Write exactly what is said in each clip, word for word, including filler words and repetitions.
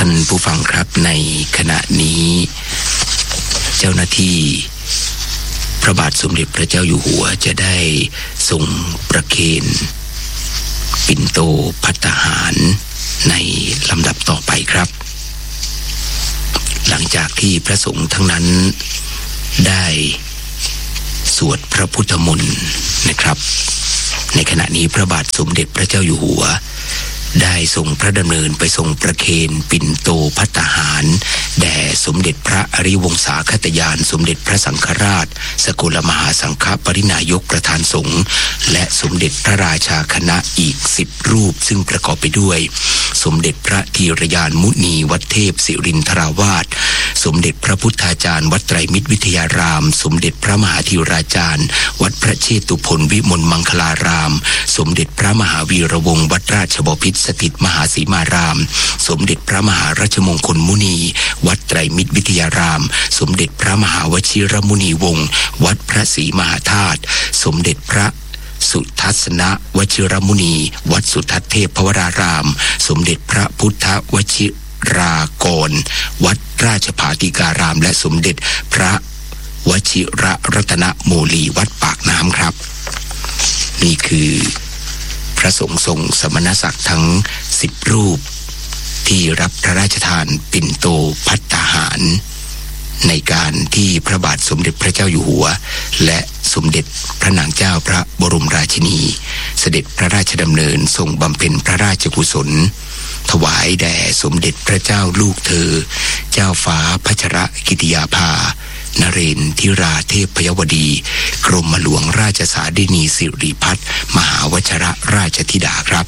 านผู้ฟังครับในขณะนี้เจ้าหน้าที่พระบาทสมเด็จพระเจ้าอยู่หัวจะได้ทรงประเคนปิ่นโตภัตตาหารในลำดับต่อไปครับหลังจากที่พระสงฆ์ทั้งนั้นได้สวดพระพุทธมนต์นะครับในขณะนี้พระบาทสมเด็จพระเจ้าอยู่หัวได้ทรงพระดำเนินไปทรงประเคนปิ่นโตภัตตาหารแด่สมเด็จพระอริยวงศาคตญาณสมเด็จพระสังฆราชสกลมหาสังฆปรินายกประธานสงฆ์และสมเด็จพระราชาคณะอีกสิบรูปซึ่งประกอบไปด้วยสมเด็จพระธีรยานมุนีวัดเทพศิรินทราวาสสมเด็จพระพุทธาจารย์วัดไตรมิตรวิทยารามสมเด็จพระมหาธีราจารย์วัดพระเชตุพนวิมลมังคลารามสมเด็จพระมหาวีระวงศ์วัดราชบพิตรสถิตมหาสีมารามสมเด็จพระมหารัชมงคลมุนีวัดไตรมิตรวิทยารามสมเด็จพระมหาวชิรมุนีวงศ์วัดพระศรีมหาธาตุสมเด็จพระสุทัศนวชิรมุนีวัดสุทัศน์เทพวรารามสมเด็จพระพุทธวชิรากรวัดราชภาติการามและสมเด็จพระวชิรรัตนโมลีวัดปากน้ำครับนี่คือพระสงฆ์ทรงสมณศักดิ์ทั้งสิบรูปที่รับพระราชทานปิ่นโตภัตตาหารในการที่พระบาทสมเด็จพระเจ้าอยู่หัวและสมเด็จพระนางเจ้าพระบรมราชินีเสด็จพระราชดำเนินทรงบำเพ็ญพระราชกุศลถวายแด่สมเด็จพระเจ้าลูกเธอเจ้าฟ้าพัชรกิติยาภานเรนทิราเทพยวดีกรมหลวงราชสาดินีสิริพัฒน์มหาวชรราชธิดาครับ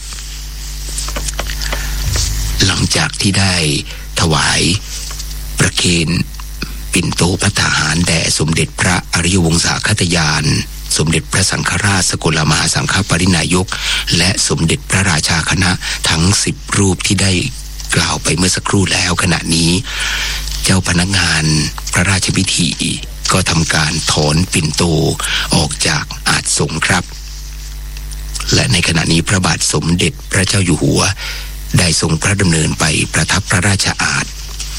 หลังจากที่ได้ถวายประเคนปิ่นโตภัตตาหารแด่สมเด็จพระอริยวงศาคตญาณสมเด็จพระสังฆราชสกลมหาสังฆปรินายกและสมเด็จพระราชาคณะทั้งสิบรูปที่ได้กล่าวไปเมื่อสักครู่แล้วขณะนี้เจ้าพนักงานพระราชพิธีก็ทำการถอนปิ่นโตออกจากอาสน์สงฆ์ครับและในขณะนี้พระบาทสมเด็จพระเจ้าอยู่หัวได้ทรงพระดำเนินไปประทับพระราชอาสน์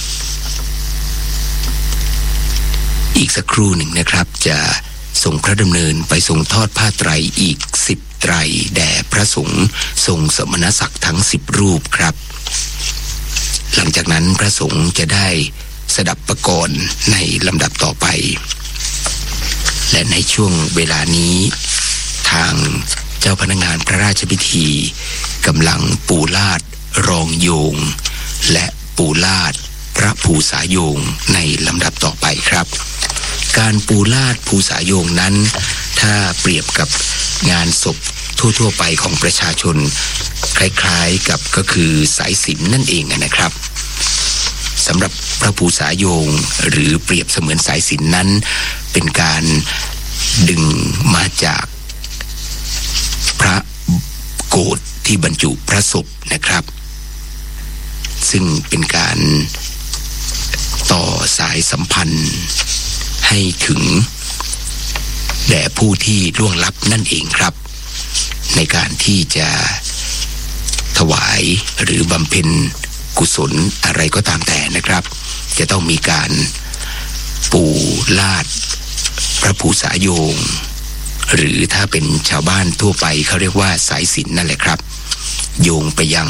อีกสักครู่หนึ่งนะครับจะทรงพระดำเนินไปทรงทอดผ้าไตรอีกสิบไตรแด่พระสงฆ์ทรงสมณศักดิ์ทั้งสิบรูปครับหลังจากนั้นพระสงฆ์จะได้สดับประกรณ์ในลำดับต่อไปและในช่วงเวลานี้ทางเจ้าพนักงานพระราชพิธีกำลังปูลาดรองโยงและปูลาดพระภูษาโยงในลำดับต่อไปครับการปูลาดภูษาโยงนั้นถ้าเปรียบกับงานศพทั่วๆไปของประชาชนคล้ายๆกับก็คือสายสิญจน์นั่นเองนะครับสำหรับพระภูษาโยงหรือเปรียบเสมือนสายสิญจน์นั้นเป็นการดึงมาจากพระโกฐที่บรรจุพระศพนะครับซึ่งเป็นการต่อสายสัมพันธ์ให้ถึงแด่ผู้ที่ล่วงลับนั่นเองครับในการที่จะถวายหรือบำเพ็ญกุศลอะไรก็ตามแต่นะครับจะต้องมีการปูลาดพระภูษาโยงหรือถ้าเป็นชาวบ้านทั่วไปเขาเรียกว่าสายสิญจน์นั่นแหละครับโยงไปยัง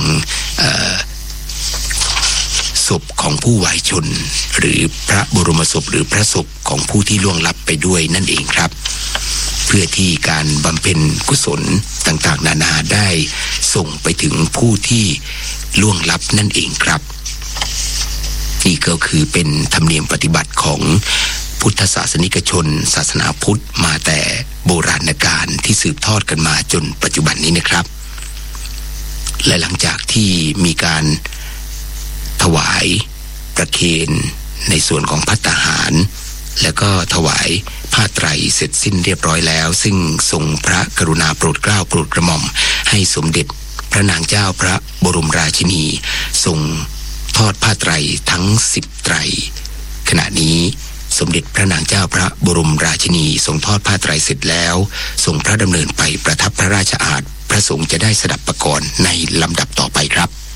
ศพของผู้วายชนหรือพระบรมศพหรือพระศพของผู้ที่ล่วงลับไปด้วยนั่นเองครับเพื่อที่การบำเพ็ญกุศลต่างๆนานาได้ส่งไปถึงผู้ที่ล่วงลับนั่นเองครับนี่ก็คือเป็นธรรมเนียมปฏิบัติของพุทธศาสนิกชนศาสนาพุทธมาแต่โบราณกาลที่สืบทอดกันมาจนปัจจุบันนี้นะครับและหลังจากที่มีการถวายประเคนในส่วนของภัตตาหารแล้วก็ถวายผ้าไตรเสร็จสิ้นเรียบร้อยแล้วซึ่งทรงพระกรุณาโปรดเกล้าโปรดกระหม่อมให้สมเด็จพระนางเจ้าพระบรมราชินีทรงทอดผ้าไตรทั้งสิบไตรขณะนี้สมเด็จพระนางเจ้าพระบรมราชินีทรงทอดผ้าไตรเสร็จแล้วทรงพระดำเนินไปประทับพระราชอาสน์พระสงฆ์จะได้สดับประกรณ์ในลำดับต่อไปครับ